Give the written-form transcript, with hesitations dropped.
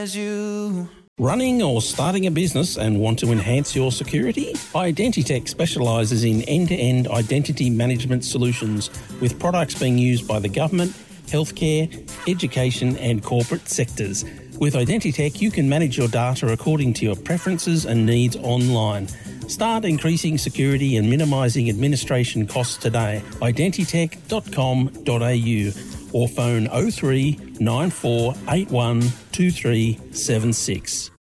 as you. Running or starting a business and want to enhance your security? Identitech specialises in end-to-end identity management solutions with products being used by the government, healthcare, education and corporate sectors. With Identitech, you can manage your data according to your preferences and needs online. Start increasing security and minimising administration costs today. Identitech.com.au or phone 03 9481 2376.